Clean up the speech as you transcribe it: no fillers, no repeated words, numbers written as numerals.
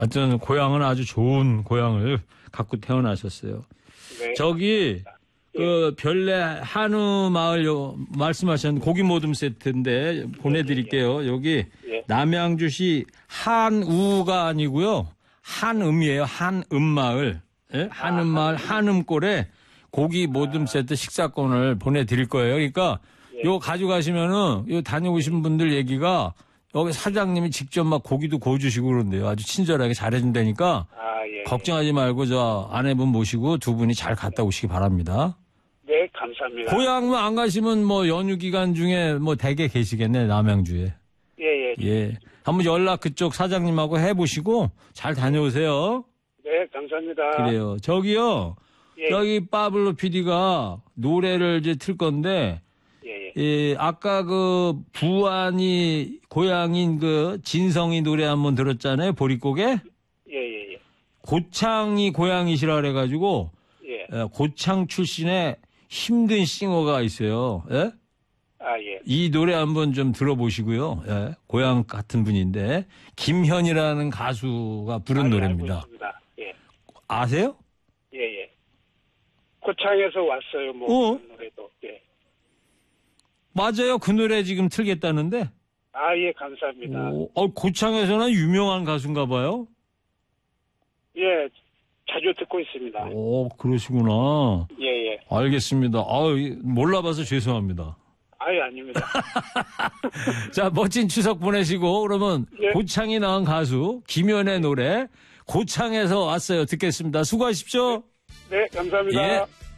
하여튼 고향은 아주 좋은 고향을 갖고 태어나셨어요. 네. 저기 그 별내 한우 마을 말씀하셨는데 고기 모듬 세트인데 보내드릴게요. 여기 예. 남양주시 한우가 아니고요. 한음이에요. 한음마을. 예? 한음마을 한음골에 고기 모듬 세트 식사권을 보내드릴 거예요. 그러니까 요 가져가시면은 요 다녀오신 분들 얘기가 여기 사장님이 직접 막 고기도 구워주시고 그런데요. 아주 친절하게 잘해준다니까 예. 걱정하지 말고 저 아내분 모시고 두 분이 잘 갔다 오시기 바랍니다. 네, 감사합니다. 고향 안 가시면 뭐 연휴 기간 중에 뭐 대개 계시겠네, 남양주에. 예. 예. 한번 연락 그쪽 사장님하고 해보시고 잘 다녀오세요. 네, 감사합니다. 그래요. 저기요. 예. 여기 파블로 PD가 노래를 이제 틀 건데, 예, 아까 그 부안이 고향인 그 진성이 노래 한번 들었잖아요, 보릿고개? 예. 고창이 고향이시라 그래가지고, 예. 고창 출신의 힘든 싱어가 있어요. 예? 예. 이 노래 한번 좀 들어보시고요. 예, 고향 같은 분인데 김현이라는 가수가 부른 노래입니다. 알고 있습니다. 예. 아세요? 예. 고창에서 왔어요, 뭐 그 노래도. 예. 맞아요. 그 노래 지금 틀겠다는데. 예, 감사합니다. 고창에서는 유명한 가수인가 봐요. 예, 자주 듣고 있습니다. 그러시구나. 예. 알겠습니다. 몰라봐서 죄송합니다. 아닙니다. 자, 멋진 추석 보내시고 그러면 예. 고창이 나온 가수 김현의 노래 고창에서 왔어요. 듣겠습니다. 수고하십시오. 네, 감사합니다. 예.